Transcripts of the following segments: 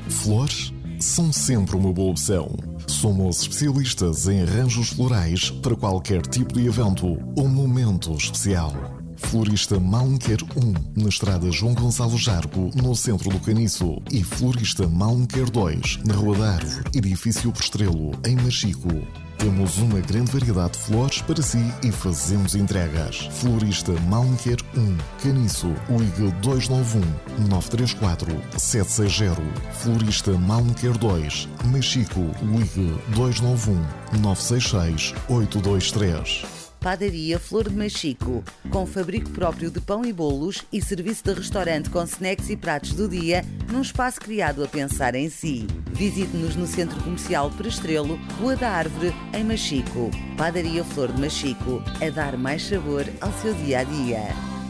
Flores são sempre uma boa opção. Somos especialistas em arranjos florais para qualquer tipo de evento ou momento especial. Florista Malmequer 1, na estrada João Gonçalo Jargo, no centro do Caniço. E Florista Malmequer 2, na Rua da Árvore, edifício Postrelo, em Machico. Temos uma grande variedade de flores para si e fazemos entregas. Florista Malmequer 1, Caniço, ligue 291-934-760. Florista Malmequer 2, Machico, ligue 291-966-823. Padaria Flor de Machico, com fabrico próprio de pão e bolos e serviço de restaurante com snacks e pratos do dia, num espaço criado a pensar em si. Visite-nos no Centro Comercial Postrelo, Rua da Árvore, em Machico. Padaria Flor de Machico, a dar mais sabor ao seu dia-a-dia.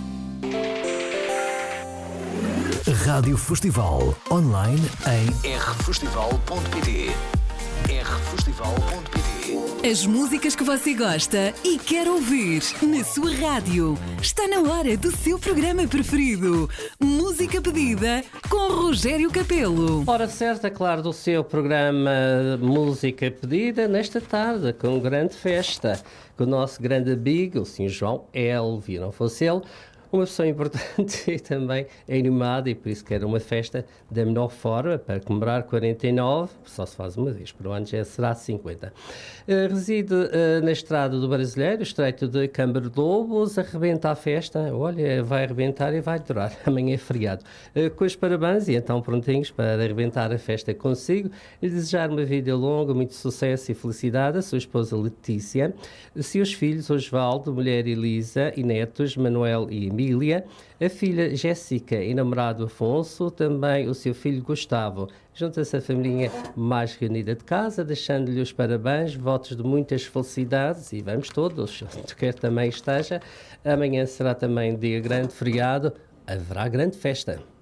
Rádio Festival, online em rfestival.pt. rfestival.pt. As músicas que você gosta e quer ouvir na sua rádio. Está na hora do seu programa preferido. Música pedida com Rogério Capelo. Hora certa, claro, do seu programa Música Pedida, nesta tarde, com grande festa, com o nosso grande amigo, o Sr. João Elvio. Não fosse ele, uma pessoa importante e também animada, e por isso que era uma festa da menor forma, para comemorar 49, só se faz uma vez, por ano já será 50. Reside na estrada do Brasileiro, estreito de Câmara de Lobos, arrebenta a festa, olha, vai arrebentar e vai durar, amanhã é feriado. Com os parabéns e então prontinhos para arrebentar a festa consigo, e desejar uma vida longa, muito sucesso e felicidade à sua esposa Letícia, seus filhos Osvaldo, mulher Elisa e netos Manuel e Emília, a filha Jéssica e namorado Afonso, também o seu filho Gustavo. Junta-se a família mais reunida de casa, deixando-lhe os parabéns, votos de muitas felicidades e vamos todos, onde quer também esteja. Amanhã será também dia grande feriado, haverá grande festa.